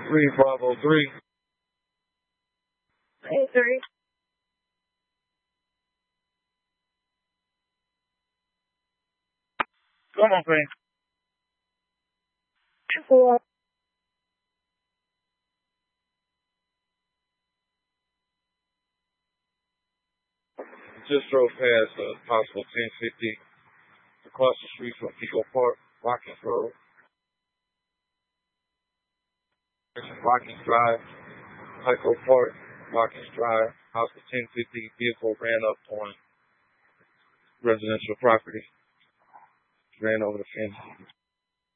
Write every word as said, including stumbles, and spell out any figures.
three Bravo three. Hey, three. Come on, Payne. Four. Just drove past a possible ten fifty across the street from Pico Park, Watkins Road. Watkins Drive, Pico Park, Watkins Drive, house of ten fifty, vehicle ran up on residential property. Ran over the fence.